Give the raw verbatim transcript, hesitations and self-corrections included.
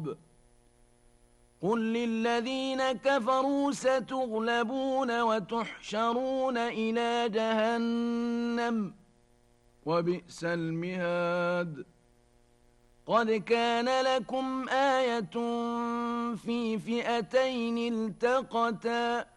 الرعب قل للذين كفروا ستغلبون وتحشرون إلى جهنم وبئس المهاد قد كان لكم آية في فئتين التقتا